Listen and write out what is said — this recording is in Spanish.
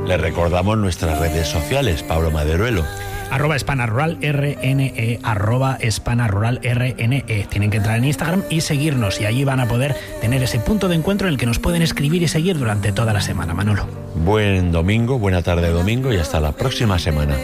Les recordamos nuestras redes sociales, Pablo Maderuelo. @hispanaruralrne, @hispanaruralrne. Tienen que entrar en Instagram y seguirnos, y allí van a poder tener ese punto de encuentro en el que nos pueden escribir y seguir durante toda la semana. Manolo. Buen domingo, buena tarde de domingo y hasta la próxima semana.